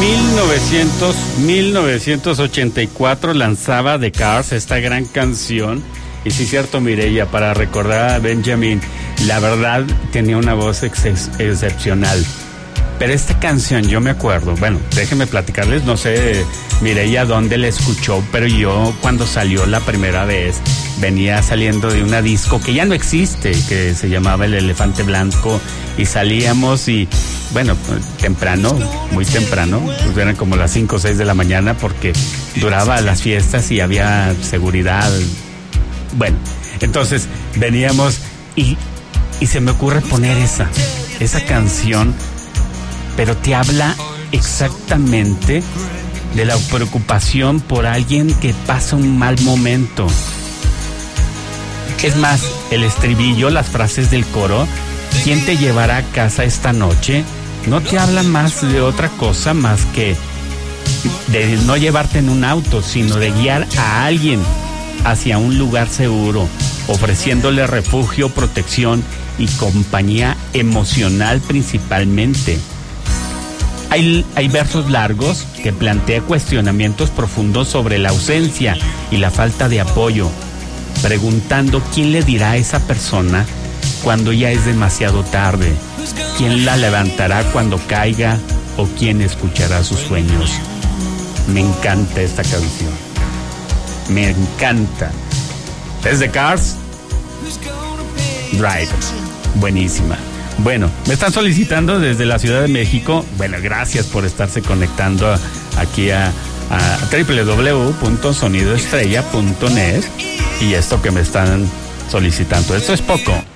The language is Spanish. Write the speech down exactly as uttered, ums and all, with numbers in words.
mil novecientos ochenta y cuatro lanzaba The Cars esta gran canción. Y sí, cierto, Mireya, para recordar a Benjamin, la verdad tenía una voz ex ex excepcional. Pero esta canción, yo me acuerdo, bueno, déjenme platicarles, no sé, Mireya, dónde la escuchó, pero yo cuando salió la primera vez, venía saliendo de una disco que ya no existe, que se llamaba El Elefante Blanco, y salíamos y, bueno, temprano, muy temprano, pues eran como las cinco o seis de la mañana, porque duraba las fiestas y había seguridad. Bueno, entonces veníamos y, y se me ocurre poner esa, esa canción, pero te habla exactamente de la preocupación por alguien que pasa un mal momento. Es más, el estribillo, las frases del coro, ¿quién te llevará a casa esta noche? No te habla más de otra cosa más que de no llevarte en un auto, sino de guiar a alguien hacia un lugar seguro, ofreciéndole refugio, protección y compañía emocional principalmente. Hay, hay versos largos que plantea cuestionamientos profundos sobre la ausencia y la falta de apoyo, preguntando quién le dirá a esa persona cuando ya es demasiado tarde, quién la levantará cuando caiga o quién escuchará sus sueños. Me encanta esta canción. Me encanta. Es The Cars, Drive. Buenísima. Bueno, me están solicitando desde la Ciudad de México. Bueno, gracias por estarse conectando a, aquí a, a doble u doble u doble u punto sonido estrella punto net. Y esto que me están solicitando, esto es poco.